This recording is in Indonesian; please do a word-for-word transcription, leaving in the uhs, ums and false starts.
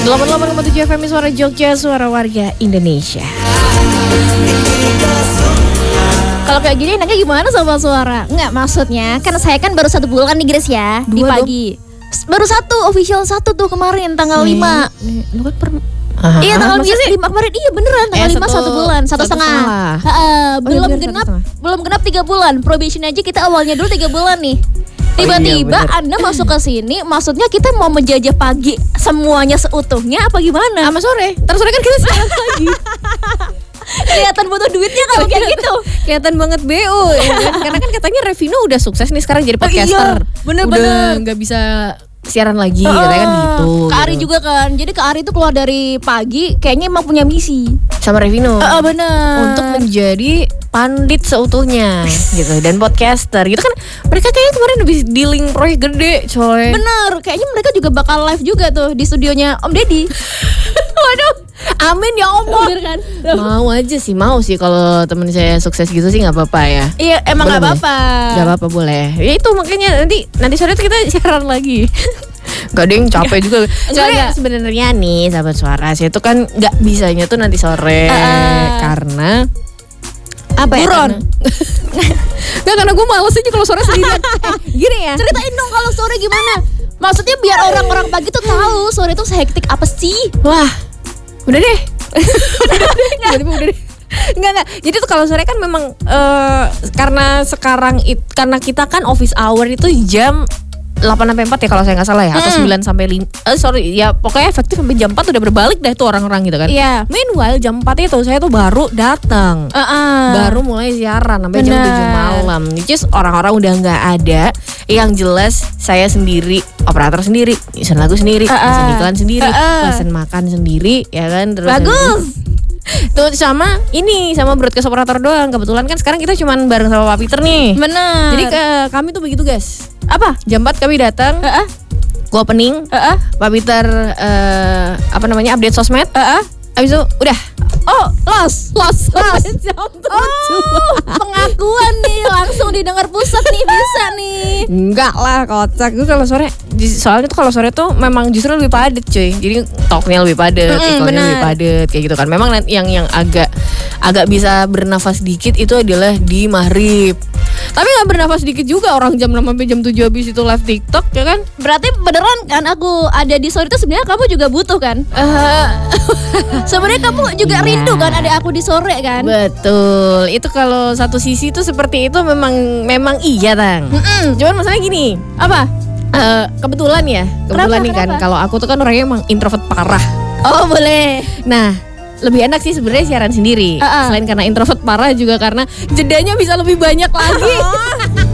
delapan puluh delapan koma tujuh F M Suara Jogja, suara warga Indonesia. Kalau kayak gini enaknya gimana Sobat Suara? Enggak, maksudnya kan saya kan baru satu bulan nih Grace ya. Dua di pagi dong. Baru satu, official satu tuh kemarin tanggal nih, lima nih, lu kan per... Aha, iya tanggal lima kemarin, iya beneran tanggal eh, lima satu, satu bulan, satu, satu setengah, setengah. Ha, uh, belum oh, genap, belum genap tiga bulan. Probation aja kita awalnya dulu tiga bulan nih. Tiba-tiba oh, iya, Anda masuk ke sini, maksudnya kita mau menjajah pagi semuanya seutuhnya apa gimana? Sama sore, terus sore kan kita sekarang pagi. Kelihatan butuh duitnya kalau kayak gitu. Kelihatan banget B U ya. Karena kan katanya Revino udah sukses nih sekarang jadi podcaster. Oh, iya, bener-bener nggak bisa siaran lagi, uh, katanya kan gitu. Kak Ari gitu juga kan. Jadi Kak Ari tuh keluar dari pagi kayaknya emang punya misi sama Revino. Uh, uh, bener. Untuk menjadi pandit seutuhnya gitu dan podcaster gitu kan. Mereka kayaknya kemarin habis dealing proyek gede coy. Bener, kayaknya mereka juga bakal live juga tuh di studionya Om Deddy. Waduh, amin ya Allah. Bener kan? Mau aja sih, mau sih kalau temen saya sukses gitu sih nggak apa-apa ya. Iya, emang nggak apa-apa. Nggak apa-apa boleh. Ya itu makanya nanti nanti sore tuh kita siaran lagi. Gak ada yang capek juga. Soalnya sebenarnya nih sahabat suara, saya tuh kan nggak bisanya tuh nanti sore uh, karena apa ya? Buron. Nggak, karena gue males aja kalau sore sendirian. Eh, gini ya. Ceritain dong kalau sore gimana? Maksudnya biar orang-orang pagi tuh tahu sore tuh sehektik apa sih? Wah, udah deh. udah deh, nggak. Udah deh. Enggak enggak. Jadi tuh kalau sore kan memang uh, karena sekarang it, karena kita kan office hour itu jam delapan sampai empat ya kalau saya nggak salah ya, atau hmm. sembilan sampai lima. Eh sorry, ya pokoknya efektif sampai jam empat udah berbalik dah tuh orang-orang gitu kan. Iya. Yeah. Meanwhile jam empat itu saya tuh baru datang. Uh-uh. Baru mulai siaran sampai jam tujuh malam. Which is orang-orang udah nggak ada. Yang jelas saya sendiri, operator sendiri, pesen lagu sendiri, uh-uh. pesen iklan sendiri, uh-uh. pesen makan sendiri, ya kan. Terus bagus. Tuh sama ini sama broadcast operator doang. Kebetulan kan sekarang kita cuman bareng sama Pak Peter nih. Bener. Jadi ke kami tuh begitu guys. Apa? Jam empat kami datang. Uh-uh. Gua opening. Uh-uh. Pak Peter uh, apa namanya update sosmed. Uh-uh. Abis itu udah. Oh, los, los, los. Oh, pengakuan nih langsung didengar pusat nih, bisa nih. Enggak lah, kocak. Gue kalau sore, soalnya tuh kalau sore tuh memang justru lebih padat cuy. Jadi talknya lebih padat, mm, ikonnya lebih padat kayak gitu kan. Memang yang yang agak agak bisa bernafas dikit itu adalah di maghrib. Tapi nggak bernafas dikit juga orang jam enam sampai jam tujuh habis itu live TikTok ya kan. Berarti beneran kan aku ada di sore itu sebenarnya kamu juga butuh kan? Uh, sebenarnya kamu juga yeah. rindu kan ada aku di sore kan? Betul. Itu kalau satu sisi tuh seperti itu memang memang iya Tang. Mm-mm. Cuman masalahnya gini. Apa? Uh, kebetulan ya. Kebetulan kenapa, nih kan kalau aku tuh kan orangnya emang introvert parah. Oh boleh. Nah, lebih enak sih sebenarnya siaran sendiri. Uh-uh. Selain karena introvert parah juga karena jedanya bisa lebih banyak lagi.